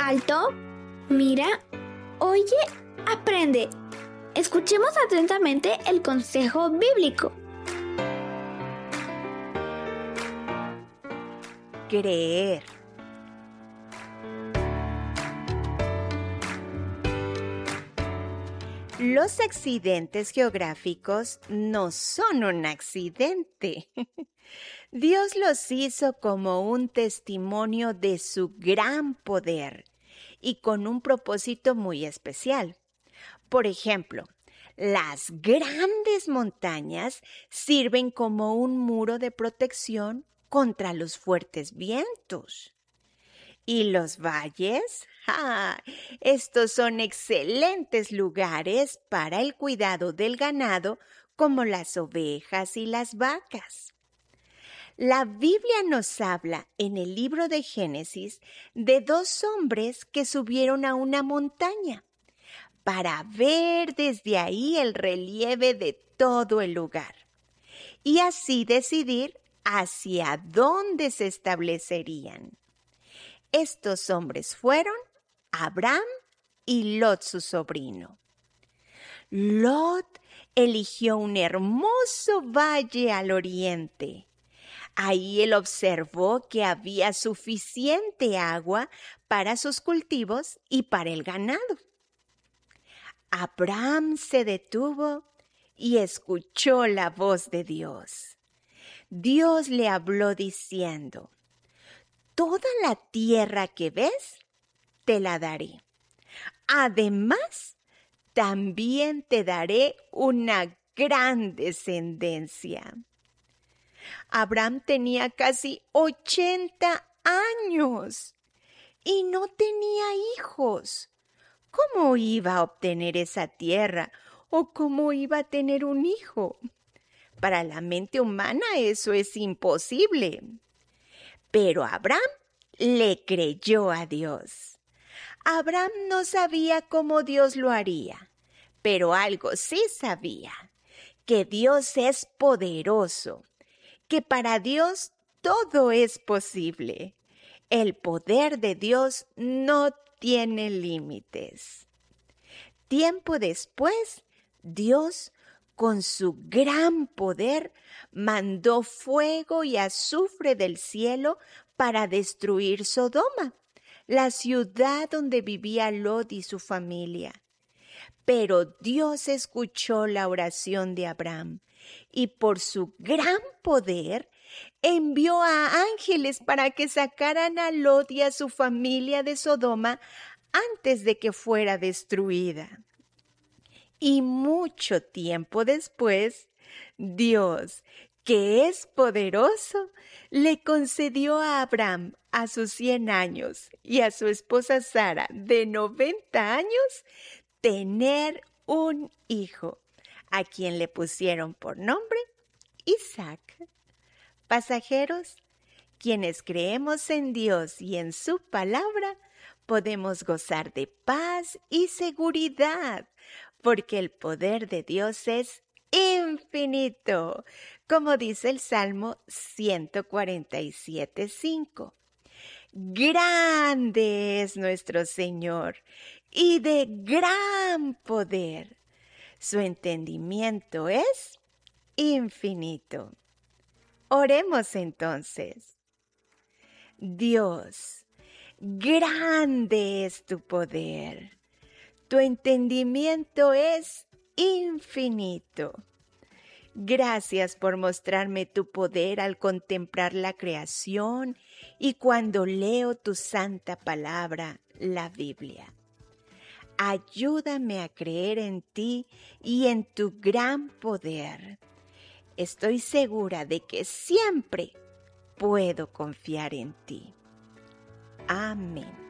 Alto, mira, oye, aprende. Escuchemos atentamente el consejo bíblico. Creer. Los accidentes geográficos no son un accidente. Dios los hizo como un testimonio de su gran poder y con un propósito muy especial. Por ejemplo, las grandes montañas sirven como un muro de protección contra los fuertes vientos. ¿Y los valles? ¡Ja! Estos son excelentes lugares para el cuidado del ganado, como las ovejas y las vacas. La Biblia nos habla en el libro de Génesis de 2 hombres que subieron a una montaña para ver desde ahí el relieve de todo el lugar y así decidir hacia dónde se establecerían. Estos hombres fueron Abraham y Lot, su sobrino. Lot eligió un hermoso valle al oriente. Ahí él observó que había suficiente agua para sus cultivos y para el ganado. Abraham se detuvo y escuchó la voz de Dios. Dios le habló diciendo: toda la tierra que ves, te la daré. Además, también te daré una gran descendencia. Abraham tenía casi 80 años y no tenía hijos. ¿Cómo iba a obtener esa tierra o cómo iba a tener un hijo? Para la mente humana eso es imposible. Pero Abraham le creyó a Dios. Abraham no sabía cómo Dios lo haría, pero algo sí sabía, que Dios es poderoso, que para Dios todo es posible. El poder de Dios no tiene límites. Tiempo después, Dios, con su gran poder, mandó fuego y azufre del cielo para destruir Sodoma, la ciudad donde vivía Lot y su familia. Pero Dios escuchó la oración de Abraham y por su gran poder envió a ángeles para que sacaran a Lot y a su familia de Sodoma antes de que fuera destruida. Y mucho tiempo después, Dios, que es poderoso, le concedió a Abraham, a sus 100 años, y a su esposa Sara, de 90 años, tener un hijo, a quien le pusieron por nombre Isaac. Pasajeros, quienes creemos en Dios y en su palabra, podemos gozar de paz y seguridad, porque el poder de Dios es infinito, como dice el Salmo 147:5. Grande es nuestro Señor y de gran poder. Su entendimiento es infinito. Oremos entonces. Dios, grande es tu poder. Tu entendimiento es infinito. Gracias por mostrarme tu poder al contemplar la creación y cuando leo tu santa palabra, la Biblia. Ayúdame a creer en ti y en tu gran poder. Estoy segura de que siempre puedo confiar en ti. Amén.